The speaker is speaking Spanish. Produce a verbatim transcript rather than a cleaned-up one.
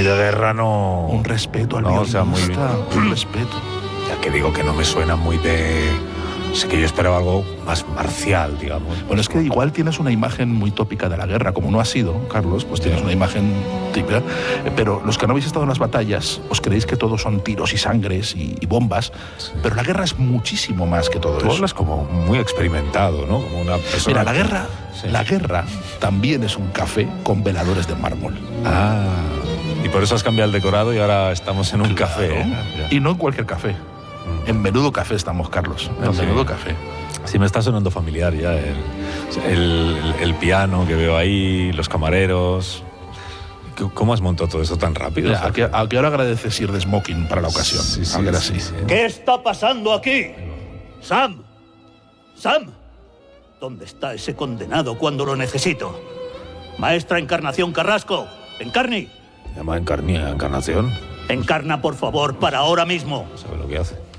de guerra no... Un respeto al no, violinista, o sea, muy... un respeto. Ya que digo que no me suena muy de... Sé que yo esperaba algo más marcial, digamos. Bueno, es que igual tienes una imagen muy tópica de la guerra, como no ha sido, Carlos, pues tienes una imagen típica. Pero los que no habéis estado en las batallas, os creéis que todo son tiros y sangres y, y bombas, sí. Pero la guerra es muchísimo más que todo Tú eso. hablas como muy experimentado, ¿no? Como una persona... Mira, la guerra, sí. la guerra también es un café con veladores de mármol. Ah, y por eso has cambiado el decorado y ahora estamos en un claro. café. ¿eh? Y no en cualquier café. En menudo café estamos, Carlos. En sí. menudo café. Sí, me está sonando familiar ya el, el, el, el piano que veo ahí, los camareros. ¿Cómo has montado todo eso tan rápido? Mira, ¿a, qué, ¿A qué hora agradeces ir de smoking para la ocasión? Sí, sí, a ver sí, así. sí. ¿Qué está pasando aquí? Sam, Sam, ¿dónde está ese condenado cuando lo necesito? Maestra Encarnación Carrasco, Encarni. ¿Llama Encarni a Encarnación? Encarna, por favor, para ahora mismo. ¿Sabe lo que hace?